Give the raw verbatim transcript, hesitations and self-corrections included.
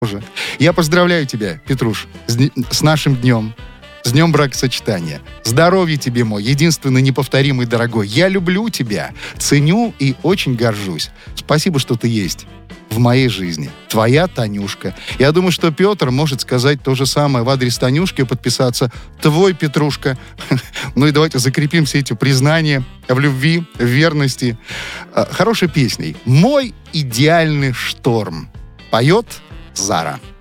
уже. Я поздравляю тебя, Петруш, с, дни- с нашим днем. С днем бракосочетания. Здоровья тебе, мой единственный, неповторимый, дорогой. Я люблю тебя, ценю и очень горжусь. Спасибо, что ты есть в моей жизни. Твоя Танюшка. Я думаю, что Петр может сказать то же самое в адрес Танюшки, подписаться «Твой Петрушка». Ну и давайте закрепим все эти признания в любви, в верности. Хорошей песней «Мой идеальный шторм» поет Зара.